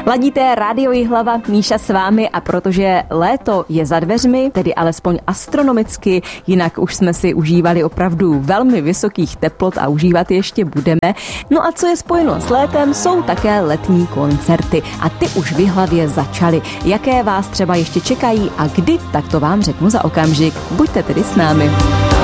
Ladíte Rádio Jihlava, Míša s vámi a protože léto je za dveřmi, tedy alespoň astronomicky, jinak už jsme si užívali opravdu velmi vysokých teplot a užívat ještě budeme. No a co je spojeno s létem, jsou také letní koncerty a ty už v Jihlavě začaly. Jaké vás třeba ještě čekají a kdy, tak to vám řeknu za okamžik. Buďte tedy s námi.